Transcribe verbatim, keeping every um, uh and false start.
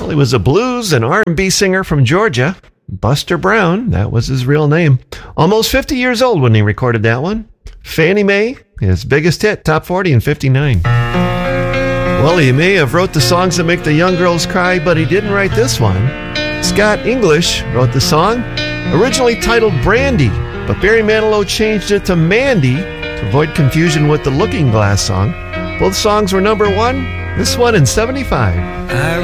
Well, he was a blues and R and B singer from Georgia. Buster Brown, that was his real name. Almost fifty years old when he recorded that one. Fannie Mae, his biggest hit, top forty in fifty-nine. Well, he may have wrote the songs that make the young girls cry, but he didn't write this one. Scott English wrote the song, originally titled Brandy, but Barry Manilow changed it to Mandy to avoid confusion with the Looking Glass song. Both songs were number one, this one in seventy-five.